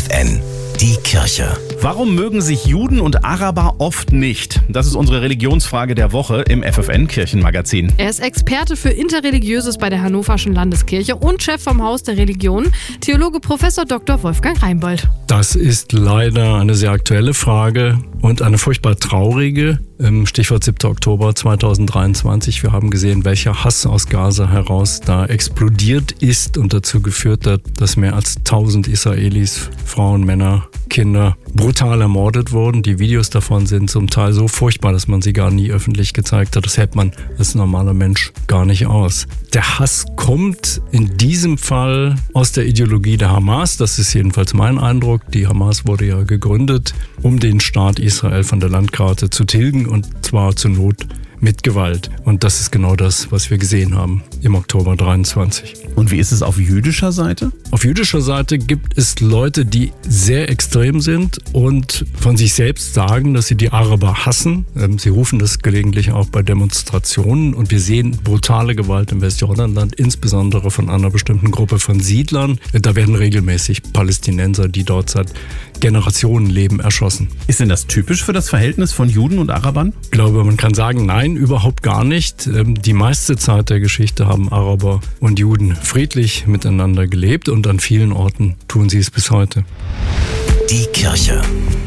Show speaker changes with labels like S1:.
S1: FFN, die Kirche.
S2: Warum mögen sich Juden und Araber oft nicht? Das ist unsere Religionsfrage der Woche im FFN-Kirchenmagazin.
S3: Er ist Experte für Interreligiöses bei der Hannoverschen Landeskirche und Chef vom Haus der Religion, Theologe Prof. Dr. Wolfgang Reinbold.
S4: Das ist leider eine sehr aktuelle Frage und eine furchtbar traurige. Stichwort 7. Oktober 2023. Wir haben gesehen, welcher Hass aus Gaza heraus da explodiert ist und dazu geführt hat, dass mehr als 1000 Israelis, Frauen, Männer, Kinder brutal ermordet wurden. Die Videos davon sind zum Teil so furchtbar, dass man sie gar nie öffentlich gezeigt hat. Das hält man als normaler Mensch gar nicht aus. Der Hass kommt in diesem Fall aus der Ideologie der Hamas. Das ist jedenfalls mein Eindruck. Die Hamas wurde ja gegründet, um den Staat Israel von der Landkarte zu tilgen, und zwar zur Not mit Gewalt. Und das ist genau das, was wir gesehen haben im Oktober 23.
S2: Und wie ist es auf jüdischer Seite?
S4: Auf jüdischer Seite gibt es Leute, die sehr extrem sind und von sich selbst sagen, dass sie die Araber hassen. Sie rufen das gelegentlich auch bei Demonstrationen, und wir sehen brutale Gewalt im Westjordanland, insbesondere von einer bestimmten Gruppe von Siedlern. Da werden regelmäßig Palästinenser, die dort seit Generationen leben, erschossen.
S2: Ist denn das typisch für das Verhältnis von Juden und Arabern?
S4: Ich glaube, man kann sagen, nein, überhaupt gar nicht. Die meiste Zeit der Geschichte haben Araber und Juden friedlich miteinander gelebt, und an vielen Orten tun sie es bis heute.
S1: Die Kirche